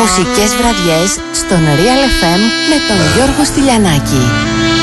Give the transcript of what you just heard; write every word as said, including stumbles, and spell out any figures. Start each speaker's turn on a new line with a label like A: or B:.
A: Μουσικές βραδιές στον Real εφ εμ με τον Γιώργο Στυλιανάκη.